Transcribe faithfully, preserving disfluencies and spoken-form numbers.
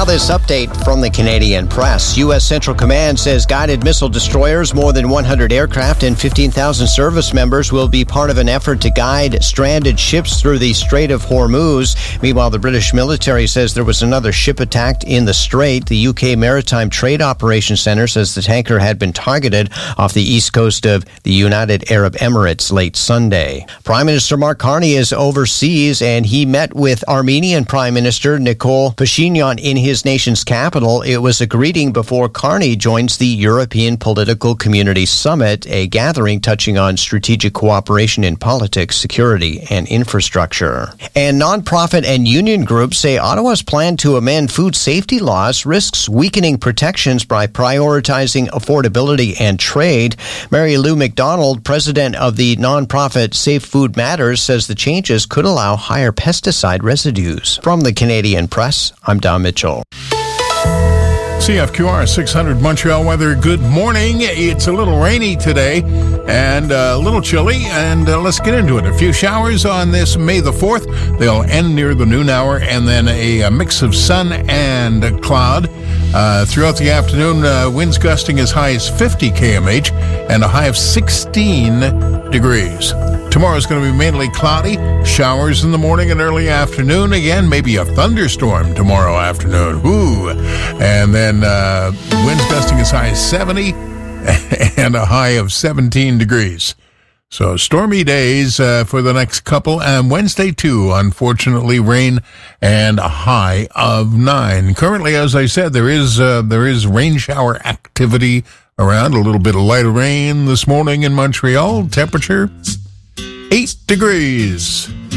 this update from the Canadian Press. U S. Central Command says guided missile destroyers, more than one hundred aircraft, and fifteen thousand service members will be part of an effort to guide stranded ships through the Strait of Hormuz. Meanwhile, the British military says there was another ship attacked in the Strait. The U K Maritime Trade Operations Center says the tanker had been targeted off the east coast of the United Arab Emirates late Sunday. Prime Minister Mark Carney is overseas, and he met with Armenian Prime Minister Nikol Pashinyan in his nation's capital. It was a greeting before Carney joins the European Political Community Summit, a gathering touching on strategic cooperation in politics, security, and infrastructure. And nonprofit and union groups say Ottawa's plan to amend food safety laws risks weakening protections by prioritizing affordability and trade. Mary Lou McDonald, president of the nonprofit Safe Food Matters, says the changes could allow higher pesticide residues. From the Canadian Press, I'm Don Mitchell. C F Q R six hundred Montreal weather. Good morning. It's a little rainy today and a little chilly, and uh, let's get into it. A few showers on this May the fourth. They'll end near the noon hour, and then a, a mix of sun and cloud. Uh, throughout the afternoon, uh, winds gusting as high as fifty kilometers per hour and a high of sixteen degrees. Tomorrow is going to be mainly cloudy, showers in the morning and early afternoon. Again, maybe a thunderstorm tomorrow afternoon. Ooh. And then uh, winds gusting as high as seventy and a high of seventeen degrees. So stormy days uh, for the next couple, and Wednesday too, unfortunately, rain and a high of nine. Currently, as I said, there is uh, there is rain shower activity around. A little bit of light rain this morning in Montreal. Temperature eight degrees.